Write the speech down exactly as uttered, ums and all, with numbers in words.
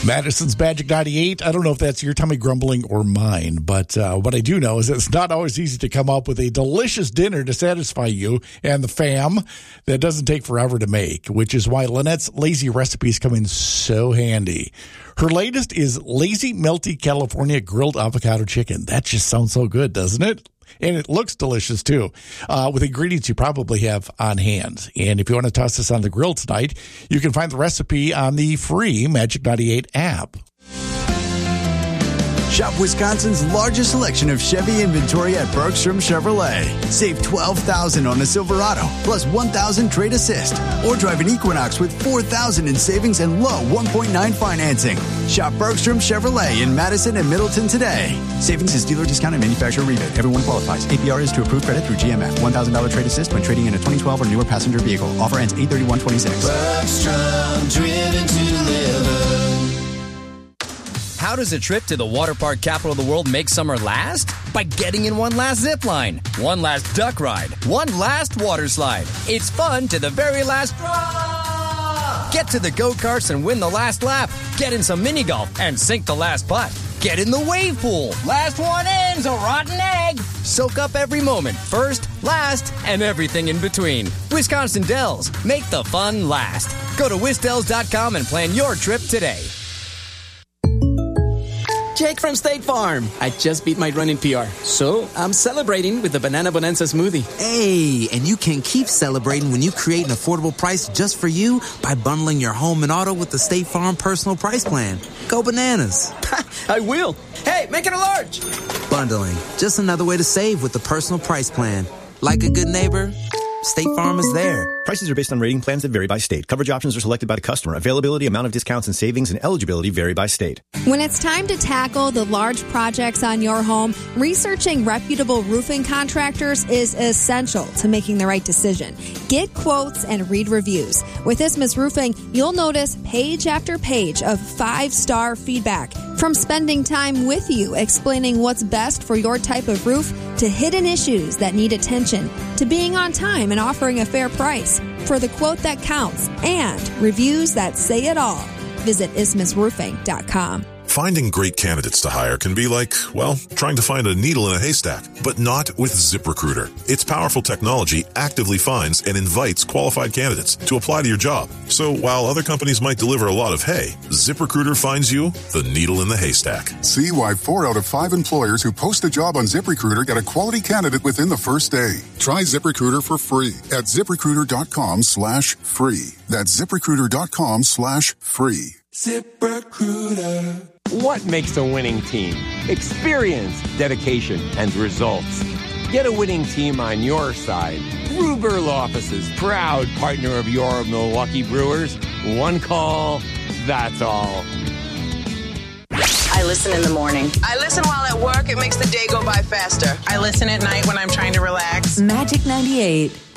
Madison's Magic ninety-eight. I don't know if that's your tummy grumbling or mine, but uh, what I do know is it's not always easy to come up with a delicious dinner to satisfy you and the fam that doesn't take forever to make, which is why Lynette's Lazy Recipes come in so handy. Her latest is Lazy Melty California Grilled Avocado Chicken. That just sounds so good, doesn't it? And it looks delicious, too, uh, with ingredients you probably have on hand. And if you want to toss this on the grill tonight, you can find the recipe on the free Magic ninety-eight app. Shop Wisconsin's largest selection of Chevy inventory at Bergstrom Chevrolet. Save twelve thousand dollars on a Silverado, plus one thousand dollars trade assist. Or drive an Equinox with four thousand dollars in savings and low one point nine financing. Shop Bergstrom Chevrolet in Madison and Middleton today. Savings is dealer discount and manufacturer rebate. Everyone qualifies. A P R is to approved credit through G M F. one thousand dollars trade assist when trading in a twenty twelve or newer passenger vehicle. Offer ends eight thirty-one twenty-six. Bergstrom, driven to deliver. How does a trip to the water park capital of the world make summer last? By getting in one last zip line, one last duck ride, one last water slide. It's fun to the very last drop. Get to the go-karts and win the last lap. Get in some mini golf and sink the last putt. Get in the wave pool. Last one in's a rotten egg. Soak up every moment, first, last, and everything in between. Wisconsin Dells. Make the fun last. Go to wisdells dot com and plan your trip today. Jake from State Farm. I just beat my running P R, so I'm celebrating with the Banana Bonanza smoothie. Hey, and you can keep celebrating when you create an affordable price just for you by bundling your home and auto with the State Farm Personal Price Plan. Go bananas. I will. Hey, make it a large. Bundling, just another way to save with the Personal Price Plan. Like a good neighbor, State Farm is there. Prices are based on rating plans that vary by state. Coverage options are selected by the customer. Availability, amount of discounts and savings, and eligibility vary by state. When it's time to tackle the large projects on your home, researching reputable roofing contractors is essential to making the right decision. Get quotes and read reviews. With Isthmus Roofing, you'll notice page after page of five-star feedback. From spending time with you explaining what's best for your type of roof, to hidden issues that need attention, to being on time and offering a fair price. For the quote that counts and reviews that say it all, visit isthmus roofing dot com. Finding great candidates to hire can be like, well, trying to find a needle in a haystack, but not with ZipRecruiter. Its powerful technology actively finds and invites qualified candidates to apply to your job. So while other companies might deliver a lot of hay, ZipRecruiter finds you the needle in the haystack. See why four out of five employers who post a job on ZipRecruiter get a quality candidate within the first day. Try ZipRecruiter for free at ZipRecruiter.com slash free. That's ZipRecruiter.com slash free. ZipRecruiter. What makes a winning team? Experience, dedication, and results. Get a winning team on your side. Ruberl Offices, proud partner of your Milwaukee Brewers. One call, that's all. I listen in the morning. I listen while at work. It makes the day go by faster. I listen at night when I'm trying to relax. Magic ninety-eight.